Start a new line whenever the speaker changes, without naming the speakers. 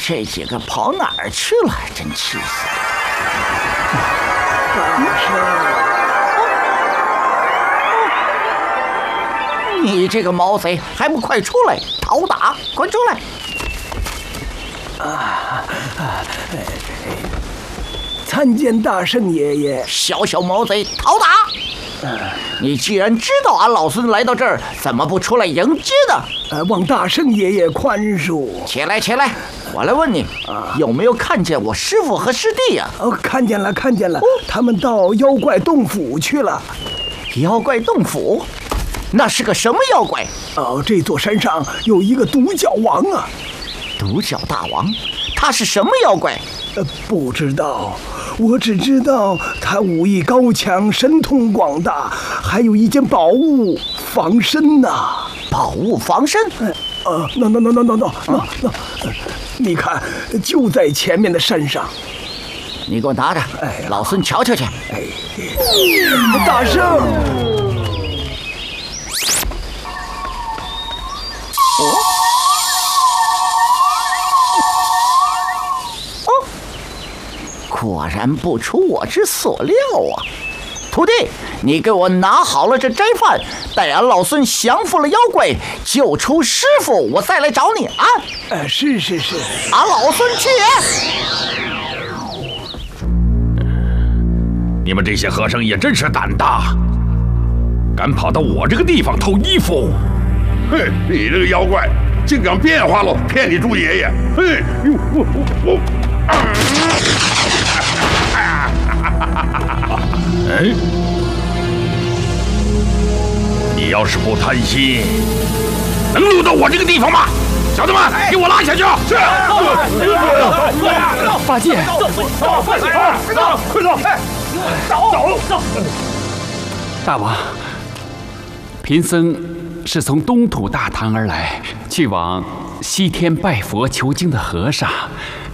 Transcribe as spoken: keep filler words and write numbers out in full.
这几个跑哪儿去了？真气死了！你这个毛贼，还不快出来讨打！滚出来！
啊！参见大圣爷爷。
小小毛贼，讨打！你既然知道俺老孙来到这儿，怎么不出来迎接呢？
呃，望大圣爷爷宽恕。
起来，起来！我来问你，啊、有没有看见我师父和师弟呀、
啊？哦，看见了，看见了，哦、他们到妖怪洞府去了。
妖怪洞府？那是个什么妖怪？
哦，这座山上有一个独角王啊。
独角大王？他是什么妖怪？
呃，不知道。我只知道他武艺高强，神通广大，还有一件宝物防身呐、啊。
宝物防身？
呃，那那那那那那那那，你看，就在前面的山上。
你给我拿着，哎，老孙瞧瞧去。
哎，大圣。
哦。果然不出我之所料啊！徒弟，你给我拿好了这斋饭，待俺老孙降服了妖怪，救出师傅，我再来找你啊！
呃，是是是，
俺老孙去也！
你们这些和尚也真是胆大，敢跑到我这个地方偷衣服！
哼，你这个妖怪竟敢变化了，骗你猪爷爷！哼，我我我。
哎，你要是不贪心，能溜到我这个地方吗？小子们，给我拉下去！是。
八戒，
走，走，快走，快走！走走走！
大王，贫僧是从东土大唐而来，去往西天拜佛求经的和尚。